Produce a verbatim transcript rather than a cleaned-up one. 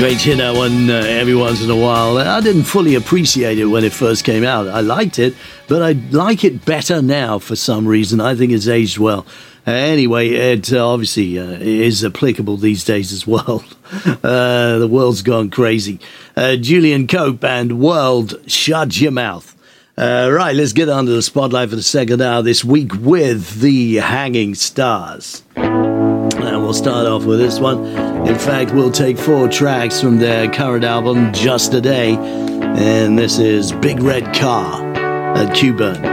Great hit, that one, uh, every once in a while. I didn't fully appreciate it when it first came out. I liked it, but I like it better now for some reason. I think it's aged well. Uh, anyway, it uh, obviously uh, is applicable these days as well. uh, the world's gone crazy. Uh, Julian Cope and World, Shut Your Mouth. Uh, right, let's get on to the spotlight for the second hour this week with the Hanging Stars. And we'll start off with this one. In fact, we'll take four tracks from their current album, Just a Day. And this is Big Red Car at Q-Burn.